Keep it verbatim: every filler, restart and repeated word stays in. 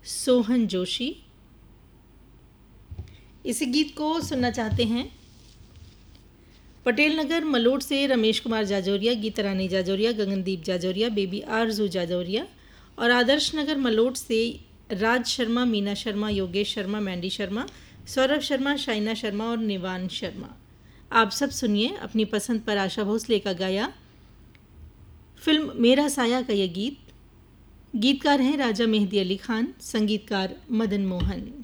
सोहन जोशी। इसी गीत को सुनना चाहते हैं पटेल नगर मलोट से रमेश कुमार जाजौरिया, गीता रानी जाजौरिया, गगनदीप जाजौरिया, बेबी आरजू जाजौरिया और आदर्श नगर मलोट से राज शर्मा, मीना शर्मा, योगेश शर्मा, मैंडी शर्मा, सौरभ शर्मा, शाइना शर्मा और निवान शर्मा। आप सब सुनिए अपनी पसंद पर आशा भोसले का गाया फिल्म मेरा साया का यह गीत। गीतकार हैं राजा मेहदी अली खान, संगीतकार मदन मोहन।